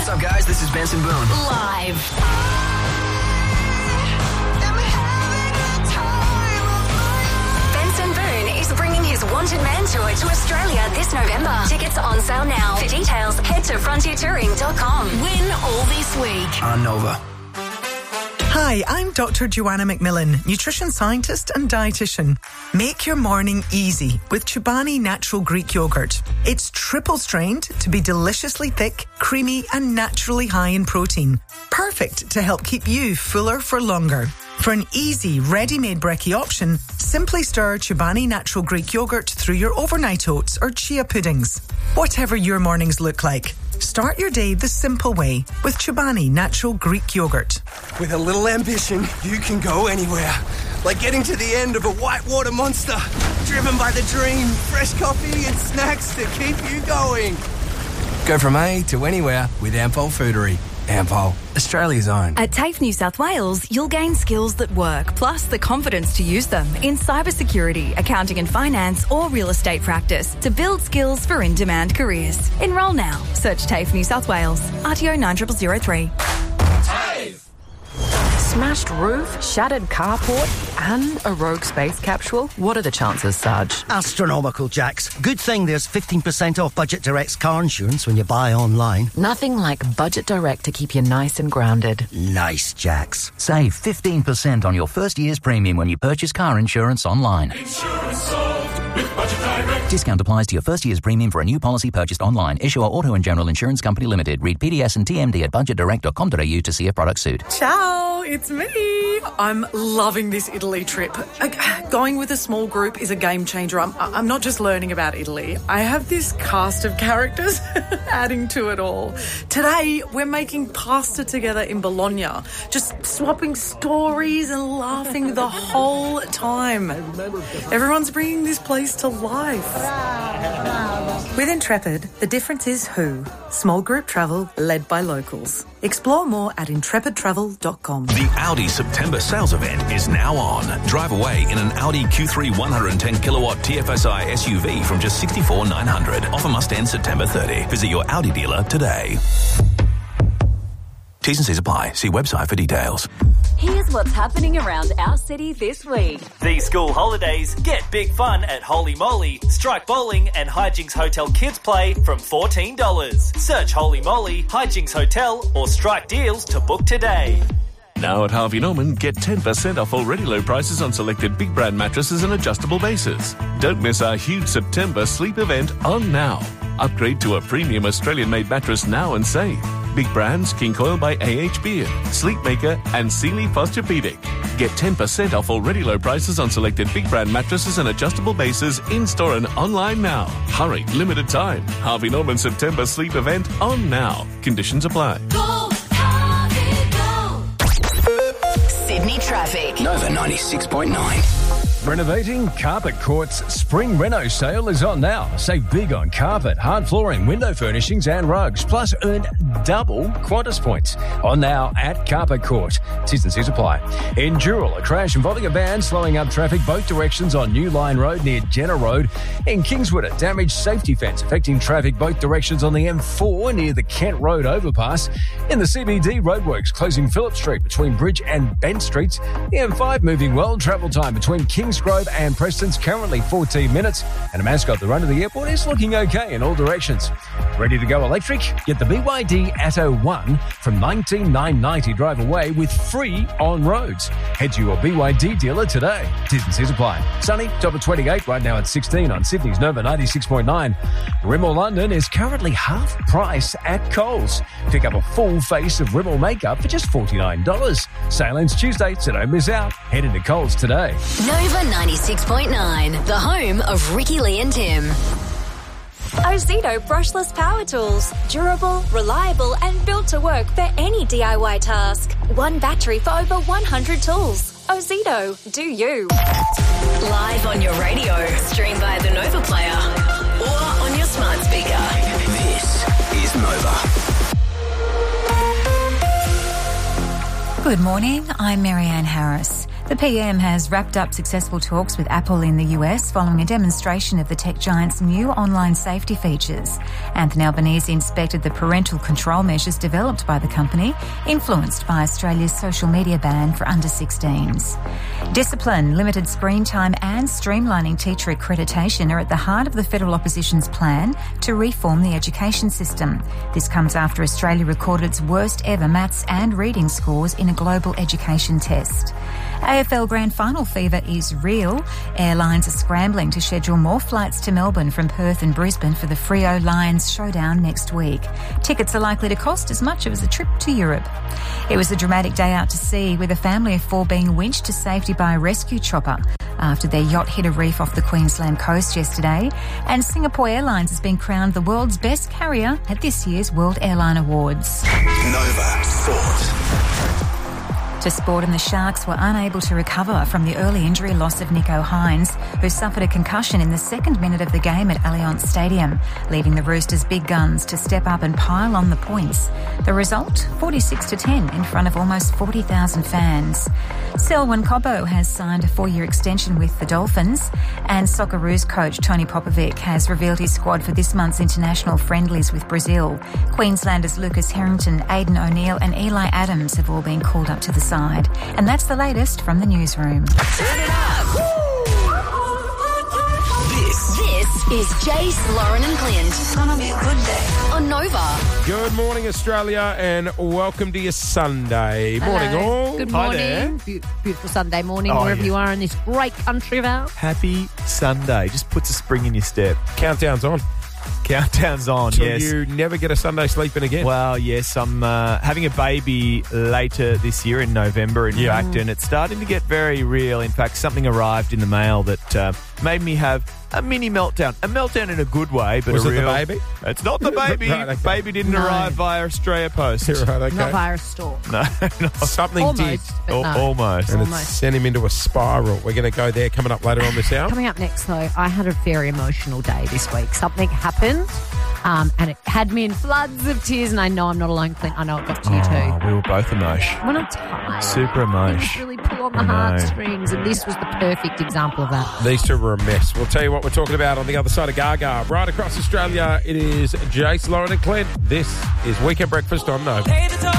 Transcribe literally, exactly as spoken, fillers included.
up, guys? This is Benson Boone. Live. Is bringing his Wanted Man tour to Australia this November. Tickets are on sale now. For details, head to frontier touring dot com. Win all this week. On Nova. Hi, I'm Doctor Joanna McMillan, nutrition scientist and dietitian. Make your morning easy with Chobani Natural Greek Yogurt. It's triple strained to be deliciously thick, creamy and naturally high in protein. Perfect to help keep you fuller for longer. For an easy, ready-made brekkie option, simply stir Chobani Natural Greek Yogurt through your overnight oats or chia puddings. Whatever your mornings look like, start your day the simple way with Chobani Natural Greek Yogurt. With a little ambition, you can go anywhere. Like getting to the end of a whitewater monster. Driven by the dream, fresh coffee and snacks to keep you going. Go from A to anywhere with Ampol Foodery. Ampol, Australia's own. At TAFE New South Wales, you'll gain skills that work, plus the confidence to use them in cybersecurity, accounting and finance, or real estate practice to build skills for in-demand careers. Enrol now. Search TAFE New South Wales. R T O nine zero zero zero three. TAFE! Smashed roof, shattered carport, and a rogue space capsule? What are the chances, Sarge? Astronomical, Jax. Good thing there's fifteen percent off Budget Direct's car insurance when you buy online. Nothing like Budget Direct to keep you nice and grounded. Nice, Jax. Save fifteen percent on your first year's premium when you purchase car insurance online. Insurance sold with Budget Direct. Discount applies to your first year's premium for a new policy purchased online. Issuer Auto and General Insurance Company Limited. Read P D S and T M D at budget direct dot com dot a u to see if products suit. Ciao, it's me. I'm loving this Italy trip. Going with a small group is a game changer. I'm, I'm not just learning about Italy. I have this cast of characters adding to it all. Today, we're making pasta together in Bologna, just swapping stories and laughing the whole time. Everyone's bringing this place to life. With Intrepid, the difference is who. Small group travel led by locals. Explore more at intrepid travel dot com. The Audi September sales event is now on. Drive away in an Audi Q three one hundred ten kilowatt T F S I S U V from just sixty-four thousand nine hundred dollars. Offer must end September thirtieth. Visit your Audi dealer today. T's and C's apply. See website for details. Here's what's happening around our city this week. These school holidays, get big fun at Holy Moly, Strike Bowling and Hijinks Hotel Kids Play from fourteen dollars. Search Holy Moly, Hijinks Hotel or Strike Deals to book today. Now at Harvey Norman, get ten percent off already low prices on selected big brand mattresses and adjustable bases. Don't miss our huge September sleep event on now. Upgrade to a premium Australian-made mattress now and save. Big brands, King Coil by A H Beard, Sleepmaker and Sealy Posturepedic. Get ten percent off already low prices on selected big brand mattresses and adjustable bases in-store and online now. Hurry, limited time. Harvey Norman September sleep event on now. Conditions apply. Go, Harvey, go! Sydney traffic. Nova ninety-six point nine. Renovating? Carpet Court's Spring Reno sale is on now. Save big on carpet, hard flooring, window furnishings and rugs. Plus earn double Qantas points. On now at Carpet Court. T's and C's apply. In Dural, a crash involving a van slowing up traffic both directions on New Line Road near Jenner Road. In Kingswood, a damaged safety fence affecting traffic both directions on the M four near the Kent Road overpass. In the C B D, roadworks closing Phillip Street between Bridge and Bent Streets. The M five moving well. Travel time between Kings Grove and Preston's currently fourteen minutes. And a Mascot, the run to the airport is looking okay in all directions. Ready to go electric? Get the B Y D Atto one from nineteen nine ninety drive away with free on roads. Head to your B Y D dealer today. T's and C's apply. Sunny, top of twenty-eight, right now at sixteen on Sydney's Nova ninety-six point nine. Rimmel London is currently half price at Coles. Pick up a full face of Rimmel makeup for just forty-nine dollars. Sale ends Tuesday, so don't miss out. Head into Coles today. Nova ninety-six point nine, the home of Ricky Lee and Tim. Ozito brushless power tools. Durable, reliable and built to work for any D I Y task. One battery for over one hundred tools. Ozito, do you. Live on your radio, stream via the Nova Player or on your smart speaker. This is Nova. Good morning, I'm Marianne Harris. The P M has wrapped up successful talks with Apple in the U S following a demonstration of the tech giant's new online safety features. Anthony Albanese inspected the parental control measures developed by the company, influenced by Australia's social media ban for under sixteens. Discipline, limited screen time and streamlining teacher accreditation are at the heart of the federal opposition's plan to reform the education system. This comes after Australia recorded its worst ever maths and reading scores in a global education test. A F L Grand Final fever is real. Airlines are scrambling to schedule more flights to Melbourne from Perth and Brisbane for the Freo Lions showdown next week. Tickets are likely to cost as much as a trip to Europe. It was a dramatic day out to sea, with a family of four being winched to safety by a rescue chopper after their yacht hit a reef off the Queensland coast yesterday. And Singapore Airlines has been crowned the world's best carrier at this year's World Airline Awards. Nova Sport. To sport, and the Sharks were unable to recover from the early injury loss of Nico Hines, who suffered a concussion in the second minute of the game at Allianz Stadium, leaving the Roosters' big guns to step up and pile on the points. The result, forty-six to ten in front of almost forty thousand fans. Selwyn Cobbo has signed a four-year extension with the Dolphins, and Socceroos coach Tony Popovic has revealed his squad for this month's international friendlies with Brazil. Queenslanders Lucas Harrington, Aidan O'Neill and Eli Adams have all been called up to the side. And that's the latest from the newsroom. Turn it up. This, this is Jace, Lauren and Clint. It's gonna be a good day on Nova. Good morning, Australia, and welcome to your Sunday. Morning, all. Good Hi morning. there. Be- beautiful Sunday morning, Oh, wherever yeah. you are in this great country of ours. Happy Sunday. Just puts a spring in your step. Countdown's on. Countdown's on, Till yes. you never get a Sunday sleeping again. Well, yes, I'm uh, having a baby later this year in November, in Yeah. fact, and it's starting to get very real. In fact, something arrived in the mail that uh, made me have a mini meltdown. A meltdown in a good way, but Was a it the real... baby? It's not the baby. Right, okay. Baby didn't No. arrive via Australia Post. Right, okay. Not via a store. No, no. Something Almost, did. but Al- no. Almost. And Almost. it's sent him into a spiral. We're going to go there coming up later on this hour. Coming up next, though, I had a very emotional day this week. Something happened, um, and it had me in floods of tears, and I know I'm not alone, Clint. I know it got to you too. Oh, we were both emotional. When I'm tired, Super things emotional. really pull on the I know. heartstrings, and this was the perfect example of that. These two were a mess. We'll tell you what we're talking about on the other side of Gaga. Right across Australia, it is Jace, Lauren and Clint. This is Weekend Breakfast on Nova.